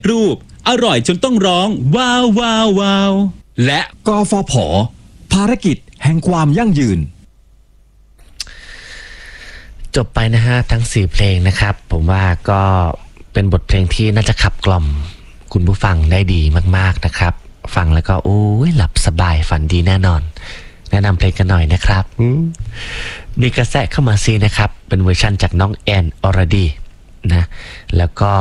รูปอร่อยจนต้องร้องว้าวว้าวว้าวและกฟผ.ภารกิจแห่งความยั่งยืนจบไปนะฮะทั้ง4เพลงนะครับผมว่าก็เป็นบทเพลงที่น่าจะขับกล่อมคุณผู้ฟังได้ดีมากๆนะครับฟังแล้วก็โอ้ยหลับสบายฝันดีแน่นอนแนะนำเพลงกันหน่อยนะครับมีกระแสเข้ามาซีนะครับเป็นเวอร์ชันจากน้องแอนอรดีนะแล้วก็